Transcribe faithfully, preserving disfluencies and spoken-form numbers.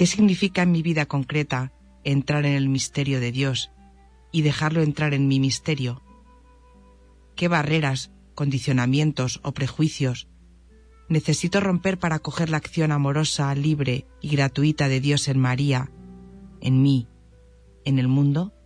¿Qué significa en mi vida concreta entrar en el misterio de Dios y dejarlo entrar en mi misterio? ¿Qué barreras, condicionamientos o prejuicios necesito romper para acoger la acción amorosa, libre y gratuita de Dios en María, en mí, en el mundo?